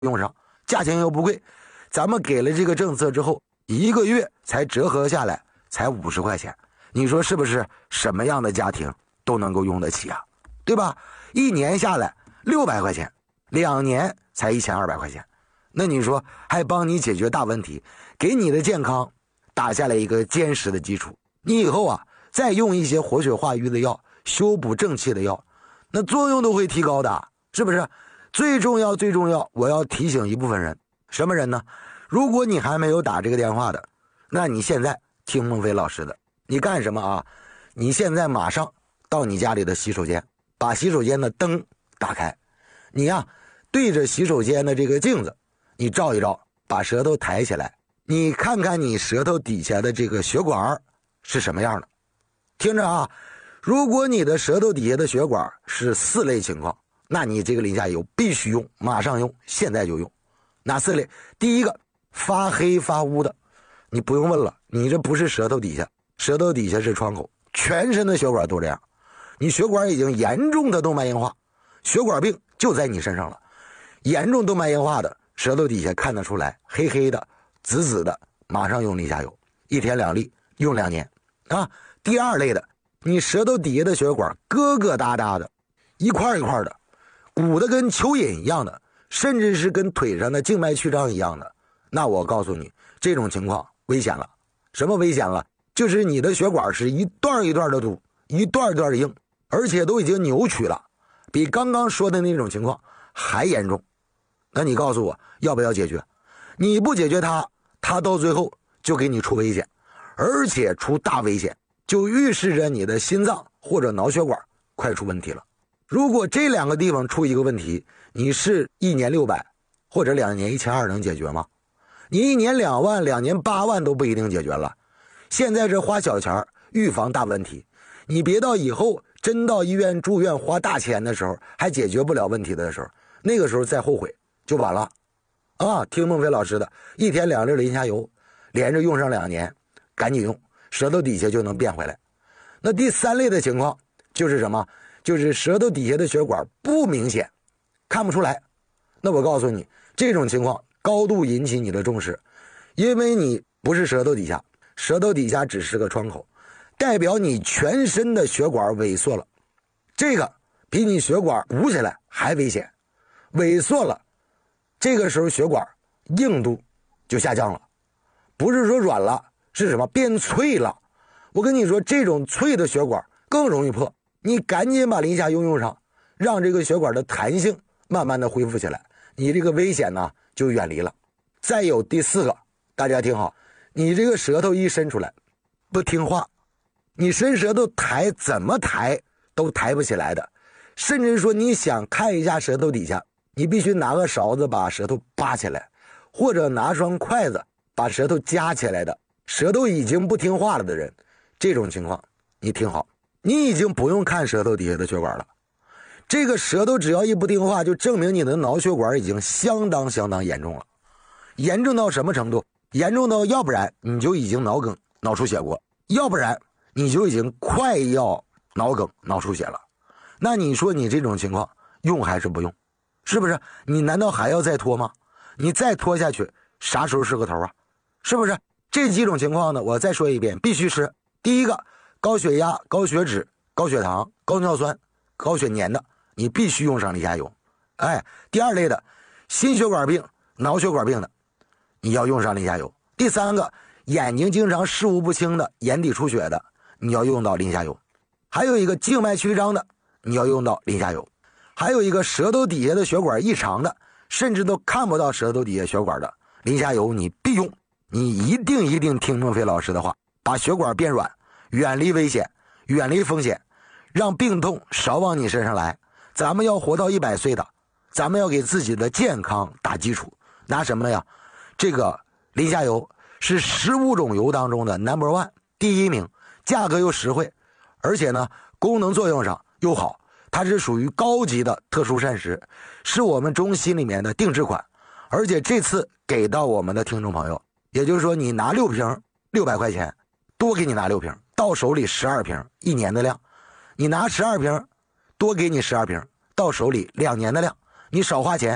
用上，价钱又不贵，咱们给了这个政策之后，1个月才折合下来才50块钱，你说是不是什么样的家庭都能够用得起啊？对吧？1年下来600块钱，2年才1200块钱，那你说还帮你解决大问题，给你的健康打下来一个坚实的基础。你以后啊，再用一些活血化瘀的药、修补正气的药，那作用都会提高的，是不是？最重要，我要提醒一部分人，什么人呢？如果你还没有打这个电话的，那你现在听孟非老师的，你干什么啊？你现在马上到你家里的洗手间，把洗手间的灯打开，你呀，对着洗手间的这个镜子，你照一照，把舌头抬起来，你看看你舌头底下的这个血管是什么样的。听着啊，如果你的舌头底下的血管是4类情况，那你这个磷虾油必须用，马上用，现在就用。哪4类？第一个，发黑发乌的，你不用问了，你这不是舌头底下，舌头底下是窗口，全身的血管都这样，你血管已经严重的动脉硬化，血管病就在你身上了。严重动脉硬化的，舌头底下看得出来，黑黑的、紫紫的，马上用磷虾油，1天2粒，用2年啊。第2类的，你舌头底下的血管疙疙瘩瘩的，一块一块的，鼓的跟蚯蚓一样的，甚至是跟腿上的静脉曲张一样的，那我告诉你，这种情况危险了。什么危险了？就是你的血管是一段一段的堵，一段一段的硬，而且都已经扭曲了，比刚刚说的那种情况还严重。那你告诉我要不要解决？你不解决它到最后就给你出危险，而且出大危险，就预示着你的心脏或者脑血管快出问题了。如果这2个地方出一个问题，你是1年600或者2年1200能解决吗？你1年2万、2年8万都不一定解决了。现在这花小钱预防大问题，你别到以后真到医院住院花大钱的时候还解决不了问题的时候，那个时候再后悔就晚了啊！听孟非老师的，1天2粒磷虾油，连着用上2年，赶紧用，舌头底下就能变回来。那第3类的情况就是什么？就是舌头底下的血管不明显，看不出来。那我告诉你，这种情况高度引起你的重视，因为你不是舌头底下，舌头底下只是个窗口，代表你全身的血管萎缩了。这个比你血管鼓起来还危险。萎缩了，这个时候血管硬度就下降了，不是说软了，是什么？变脆了。我跟你说，这种脆的血管更容易破，你赶紧把磷虾油用上，让这个血管的弹性慢慢的恢复起来，你这个危险呢就远离了。再有第4个，大家听好，你这个舌头一伸出来不听话，你伸舌头抬怎么抬都抬不起来的，甚至说你想看一下舌头底下，你必须拿个勺子把舌头扒起来，或者拿双筷子把舌头夹起来的，舌头已经不听话了的人，这种情况你听好，你已经不用看舌头底下的血管了。这个舌头只要一不听话，就证明你的脑血管已经相当严重了。严重到什么程度？严重到要不然你就已经脑梗脑出血过，要不然你就已经快要脑梗脑出血了。那你说你这种情况用还是不用？是不是？你难道还要再拖吗？你再拖下去啥时候是个头啊？是不是？这几种情况呢，我再说一遍，必须是第一个，高血压、高血脂、高血糖、高尿酸、高血粘的，你必须用上磷虾油。第2类的心血管病、脑血管病的，你要用上磷虾油。第3个，眼睛经常视物不清的、眼底出血的，你要用到磷虾油。还有一个静脉曲张的，你要用到磷虾油。还有一个舌头底下的血管异常的，甚至都看不到舌头底下血管的，磷虾油你必用。你一定听孟非老师的话，把血管变软，远离危险，远离风险，让病痛少往你身上来。咱们要活到100岁的，咱们要给自己的健康打基础。拿什么呀？这个磷虾油是15种油当中的 No.1 第1名，价格又实惠，而且呢功能作用上又好，它是属于高级的特殊膳食，是我们中西里面的定制款。而且这次给到我们的听众朋友，也就是说你拿6瓶600块钱，多给你拿6瓶，到手里12瓶，1年的量。你拿12瓶，多给你12瓶，到手里2年的量。你少花钱，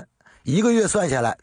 1个月算下来